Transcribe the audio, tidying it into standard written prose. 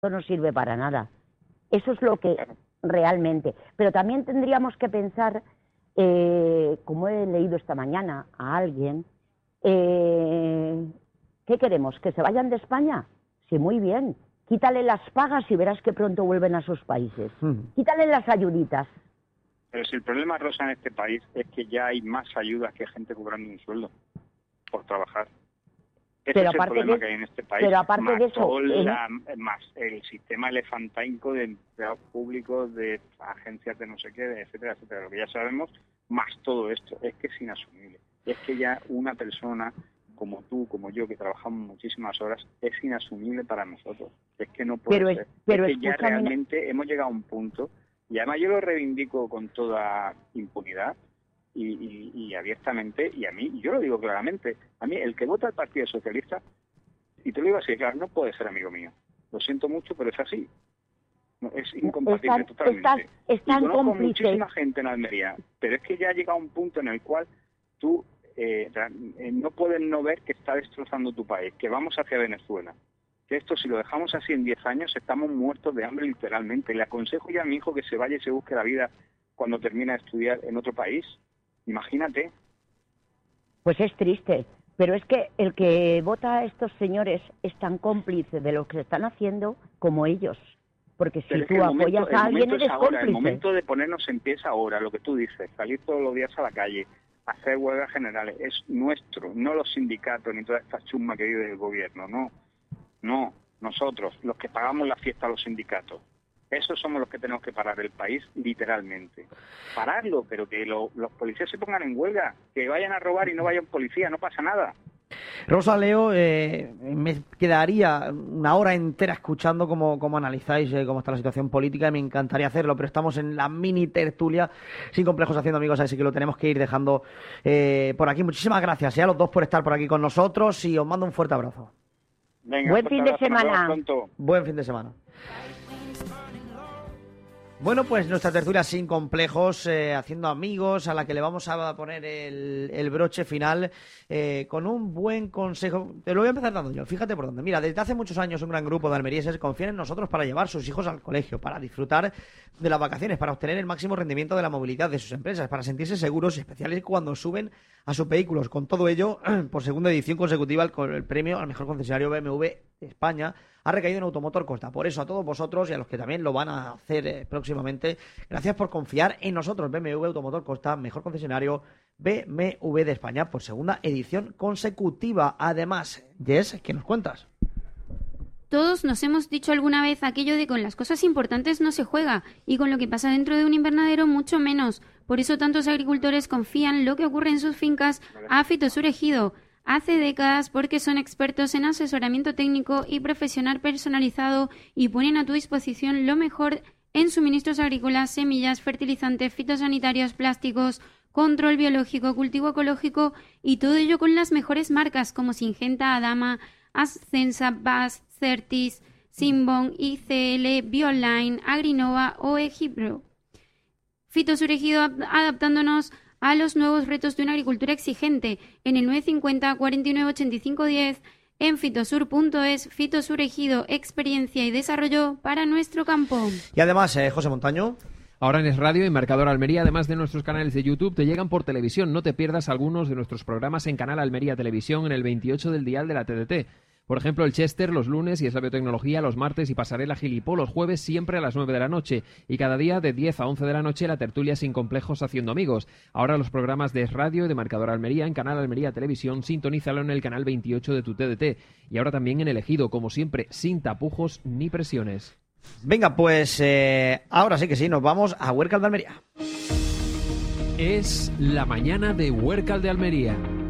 no sirve para nada. Eso es lo que realmente. Pero también tendríamos que pensar, como he leído esta mañana a alguien, ¿qué queremos? ¿Que se vayan de España? Sí, muy bien. Quítale las pagas y verás que pronto vuelven a sus países. Quítale las ayuditas. Pero si el problema, Rosa, en este país es que ya hay más ayudas que gente cobrando un sueldo por trabajar. Ese Pero es el problema que hay en este país. Pero aparte más de eso... más el sistema elefantaico de empleados públicos, de agencias de no sé qué, de etcétera, etcétera. Lo que ya sabemos, más todo esto. Es que es inasumible. Es que ya una persona como tú, como yo, que trabajamos muchísimas horas, es inasumible para nosotros. Es que no puede ser. Pero es que ya realmente hemos llegado a un punto, y además yo lo reivindico con toda impunidad y abiertamente, y a mí, yo lo digo claramente, a mí el que vota al Partido Socialista, y te lo digo así, claro, no puede ser amigo mío. Lo siento mucho, pero es así. No, es incompatible totalmente. Y conozco muchísima gente en Almería, pero es que ya ha llegado un punto en el cual tú no puedes no ver que está destrozando tu país, que vamos hacia Venezuela. Que esto, si lo dejamos así en 10 años, estamos muertos de hambre literalmente. Le aconsejo ya a mi hijo que se vaya y se busque la vida cuando termine de estudiar en otro país. Imagínate. Pues es triste, pero es que el que vota a estos señores es tan cómplice de lo que están haciendo como ellos. Porque si tú apoyas a alguien, eres cómplice. El momento de ponernos en pie es ahora, lo que tú dices, salir todos los días a la calle, hacer huelgas generales, es nuestro, no los sindicatos ni toda esta chusma que vive el gobierno, no, nosotros, los que pagamos la fiesta a los sindicatos. Esos somos los que tenemos que parar el país, literalmente. Pararlo, pero que los policías se pongan en huelga, que vayan a robar y no vayan policías, no pasa nada. Rosa, Leo, me quedaría una hora entera escuchando cómo analizáis cómo está la situación política, y me encantaría hacerlo, pero estamos en la mini tertulia Sin Complejos Haciendo Amigos, así que lo tenemos que ir dejando por aquí. Muchísimas gracias a los dos por estar por aquí con nosotros, y os mando un fuerte abrazo. Venga, buen fin de semana. Buen fin de semana. Bueno, pues nuestra tertulia Sin Complejos, haciendo amigos, a la que le vamos a poner el broche final con un buen consejo. Te lo voy a empezar dando yo, fíjate por dónde. Mira, desde hace muchos años un gran grupo de almerienses confían en nosotros para llevar sus hijos al colegio, para disfrutar de las vacaciones, para obtener el máximo rendimiento de la movilidad de sus empresas, para sentirse seguros y especiales cuando suben a sus vehículos. Con todo ello, por segunda edición consecutiva, el premio al mejor concesionario BMW de España ha recaído en Automotor Costa. Por eso, a todos vosotros y a los que también lo van a hacer próximamente, gracias por confiar en nosotros. BMW Automotor Costa, mejor concesionario BMW de España por segunda edición consecutiva. Además, Jess, ¿qué nos cuentas? Todos nos hemos dicho alguna vez aquello de con las cosas importantes no se juega, y con lo que pasa dentro de un invernadero mucho menos. Por eso tantos agricultores confían lo que ocurre en sus fincas a Fitosur Ejido. Hace décadas, porque son expertos en asesoramiento técnico y profesional personalizado, y ponen a tu disposición lo mejor en suministros agrícolas, semillas, fertilizantes, fitosanitarios, plásticos, control biológico, cultivo ecológico, y todo ello con las mejores marcas como Syngenta, Adama, Ascensa, BAS, Certis, Simbon, ICL, Bioline, Agrinova o Egipro. Fitosur Ejido, adaptándonos a los nuevos retos de una agricultura exigente, en el 950 49 85 10, en fitosur.es. Fitosur Ejido, experiencia y desarrollo para nuestro campo. Y además, José Montaño. Ahora en Es Radio y Marcador Almería, además de nuestros canales de YouTube, te llegan por televisión. No te pierdas algunos de nuestros programas en Canal Almería Televisión, en el 28 del dial de la TDT. Por ejemplo, el Chester los lunes y Es la Biotecnología los martes, y Pasarela Gilipó los jueves, siempre a las 9 de la noche. Y cada día de 10 a 11 de la noche la tertulia Sin Complejos Haciendo Amigos. Ahora los programas de Es Radio y de Marcador Almería en Canal Almería Televisión, sintonízalo en el canal 28 de tu TDT. Y ahora también en Elegido, como siempre, sin tapujos ni presiones. Venga, pues ahora sí que sí, nos vamos a Huércal de Almería. Es la mañana de Huércal de Almería.